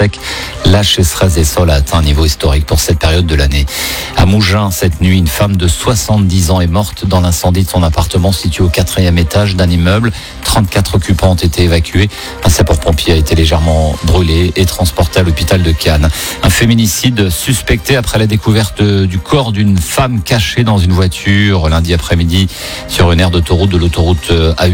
sec. La sécheresse des sols a atteint un niveau historique pour cette période de l'année. À Mougins, cette nuit, une femme de 70 ans est morte dans l'incendie de son appartement situé au 4e étage d'un immeuble. 34 occupants ont été évacués. Un sapeur-pompier a été légèrement brûlé et transporté à l'hôpital de Cannes. Un féminicide suspecté après la découverte du corps d'une femme cachée dans une voiture lundi après-midi sur une aire d'autoroute de l'autoroute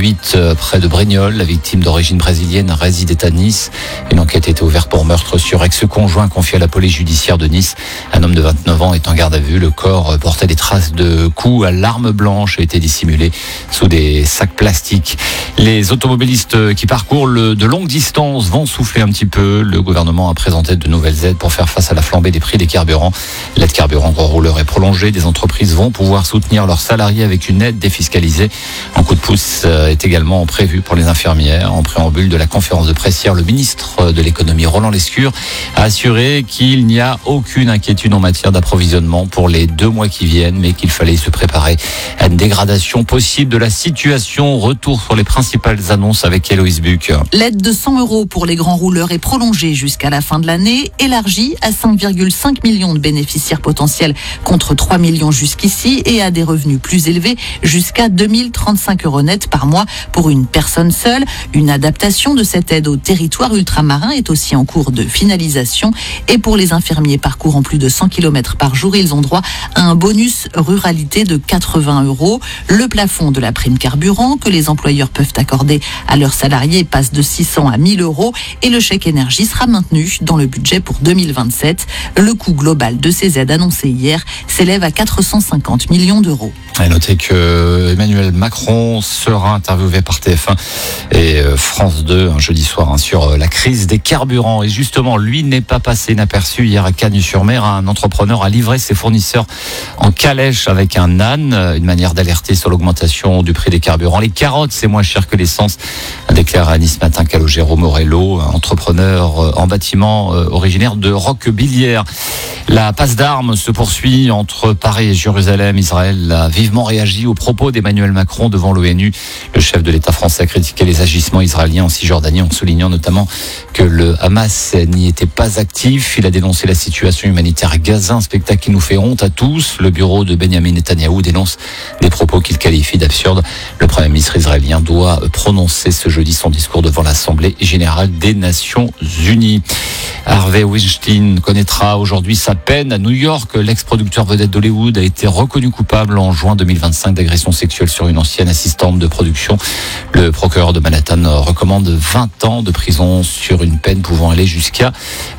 A8 près de Brignoles. La victime d'origine brésilienne résidait à Nice. Une enquête a été ouverte pour meurtre sur ex-conjoint confié à la police judiciaire de Nice. Un homme de 29 ans est en garde à vue. Le corps portait des traces de coups à l'arme blanche et était dissimulé sous des sacs plastiques. Les automobilistes qui parcourent de longues distances vont souffler un petit peu. Le gouvernement a présenté de nouvelles aides pour faire face à la flambée des prix des carburants. L'aide carburant gros rouleur est prolongée. Des entreprises vont pouvoir soutenir leurs salariés avec une aide défiscalisée. Un coup de pouce est également prévu pour les infirmières. En préambule de la conférence de presse hier, le ministre de l'économie Roland Lescure a assuré qu'il n'y a aucune inquiétude en matière d'approvisionnement pour les 2 mois qui viennent, mais qu'il fallait se préparer à une dégradation possible de la situation. Retour sur les principales annonces avec Héloïse Buc. L'aide de 100 € pour les grands rouleurs est prolongée jusqu'à la fin de l'année, élargie à 5,5 millions de bénéficiaires potentiels contre 3 millions jusqu'ici et à des revenus plus élevés jusqu'à 2035 € net par mois pour une personne seule. Une adaptation de cette aide au territoire ultramarin est aussi en cours de finalisation. Et pour les infirmiers parcourant plus de 100 km par jour, ils ont droit à un bonus ruralité de 80 €. Le plafond de la prime carburant que les employeurs peuvent accorder à leurs salariés passe de 600 à 1 000 € et le chèque énergie sera maintenu dans le budget pour 2027. Le coût global de ces aides annoncées hier s'élève à 450 millions d'euros. À noter que Emmanuel Macron sera interviewé par TF1 et France 2 un jeudi soir sur la crise des carburants. Et justement, lui n'est pas passé inaperçu hier à Cagnes-sur-Mer. Un entrepreneur a livré ses fournisseurs en calèche avec un âne, une manière d'alerter sur l'augmentation du prix des carburants. Les carottes, c'est moins cher que l'essence, a déclaré à Nice ce matin Calogero Morello, un entrepreneur en bâtiment originaire de Roquebillière. La passe d'armes se poursuit entre Paris et Jérusalem. Israël a vivement réagi aux propos d'Emmanuel Macron devant l'ONU. Le chef de l'État français a critiqué les agissements israéliens en Cisjordanie en soulignant notamment que le Hamas n'y était pas actif. Il a dénoncé la situation humanitaire à Gaza, un spectacle qui nous fait honte à tous. Le bureau de Benjamin Netanyahou dénonce des propos qu'il qualifie d'absurdes. Le Premier ministre israélien doit prononcer ce jeudi son discours devant l'Assemblée générale des Nations Unies. Harvey Weinstein connaîtra aujourd'hui sa peine à New York. L'ex-producteur vedette d'Hollywood a été reconnu coupable en juin 2025 d'agression sexuelle sur une ancienne assistante de production. Le procureur de Manhattan recommande 20 ans de prison sur une peine pouvant aller jusqu'à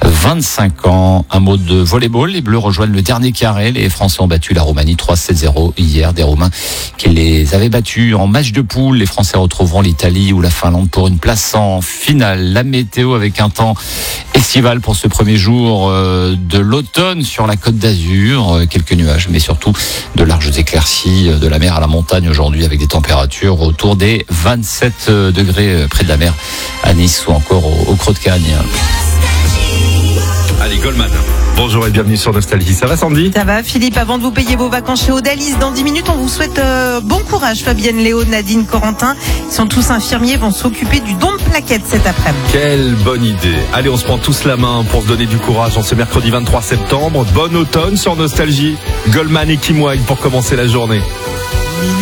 25 ans. Un mot de volleyball. Les Bleus rejoignent le dernier carré. Les Français ont battu la Roumanie 3-7-0 hier. Des Roumains qui les avaient battus en match de poule. Les Français retrouveront l'Italie ou la Finlande pour une place en finale. La météo avec un temps estival pour ce premier jour de l'automne sur la Côte d'Azur. Quelques nuages, mais surtout de larges éclaircies de la mer à la montagne aujourd'hui avec des températures autour des 27 degrés près de la mer à Nice ou encore au Creux de Cagnes. Allez, Goldman. Bonjour et bienvenue sur Nostalgie. Ça va, Sandy? Ça va, Philippe. Avant de vous payer vos vacances chez Odalis, dans 10 minutes, on vous souhaite bon courage. Fabienne, Léo, Nadine, Corentin. Ils sont tous infirmiers, vont s'occuper du don de plaquettes cet après-midi. Quelle bonne idée. Allez, on se prend tous la main pour se donner du courage en ce mercredi 23 septembre. Bon automne sur Nostalgie. Goldman et Kim Wilde pour commencer la journée.